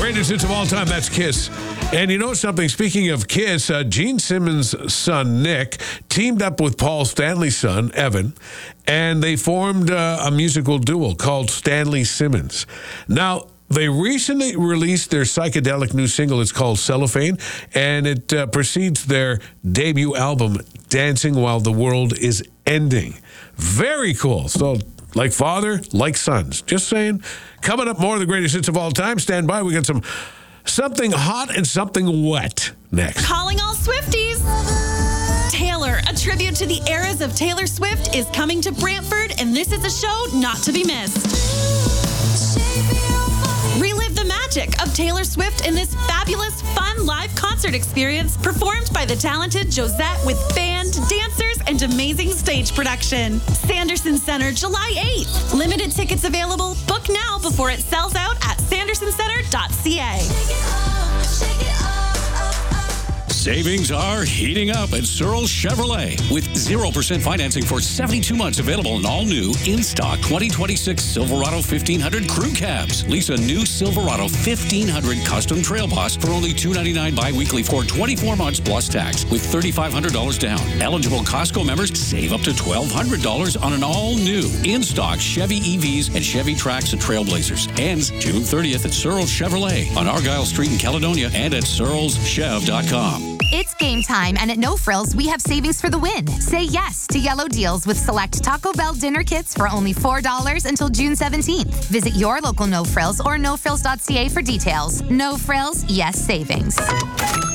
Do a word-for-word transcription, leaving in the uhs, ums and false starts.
Greatest hits of all time, that's Kiss. And you know something? Speaking of Kiss, uh, Gene Simmons' son, Nick, teamed up with Paul Stanley's son, Evan, and they formed uh, a musical duo called Stanley Simmons. Now, they recently released their psychedelic new single. It's called Cellophane, and it uh, precedes their debut album, Dancing While the World is Ending. Very cool. So, like father, like sons. Just saying. Coming up, more of the greatest hits of all time. Stand by. We got some something hot and something wet next. Calling all Swifties. Taylor, a tribute to the eras of Taylor Swift, is coming to Brantford, and this is a show not to be missed. Relive the magic of Taylor Swift in this fabulous, fun live concert experience performed by the talented Josette with band, dancers, and amazing stage production. Sanderson Center, July eighth. Limited tickets available. Book now before it sells out at sanderson center dot c a. Savings are heating up at Searles Chevrolet with zero percent financing for seventy-two months available in all new in-stock twenty twenty-six Silverado fifteen hundred crew cabs. Lease a new Silverado fifteen hundred custom trail boss for only two hundred ninety-nine dollars bi-weekly for twenty-four months plus tax with three thousand five hundred dollars down. Eligible Costco members save up to twelve hundred dollars on an all-new in-stock Chevy E Vs and Chevy Trax and Trailblazers. Ends June thirtieth at Searles Chevrolet on Argyle Street in Caledonia and at searles chev dot com. It's game time, and at No Frills, we have savings for the win. Say yes to yellow deals with select Taco Bell dinner kits for only four dollars until June seventeenth. Visit your local No Frills or no frills dot c a for details. No Frills, yes savings.